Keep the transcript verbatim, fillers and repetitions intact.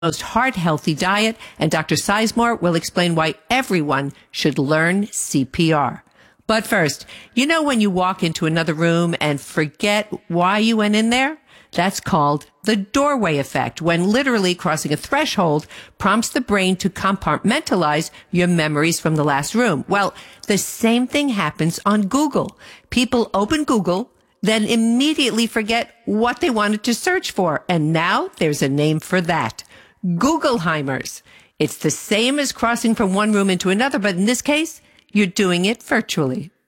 most heart-healthy diet, and Doctor Sizemore will explain why everyone should learn C P R. But first, you know when you walk into another room and forget why you went in there? That's called the doorway effect, when literally crossing a threshold prompts the brain to compartmentalize your memories from the last room. Well, the same thing happens on Google. People open Google, then immediately forget what they wanted to search for. And now there's a name for that. Googleheimers. It's the same as crossing from one room into another, but in this case, you're doing it virtually.